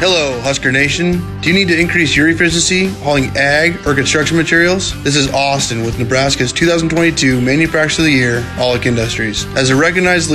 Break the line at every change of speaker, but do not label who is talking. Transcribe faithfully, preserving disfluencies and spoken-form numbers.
Hello, Husker Nation. Do you need to increase your efficiency hauling ag or construction materials? This is Austin with Nebraska's two thousand twenty-two Manufacturer of the Year, Aulick Industries. As a recognized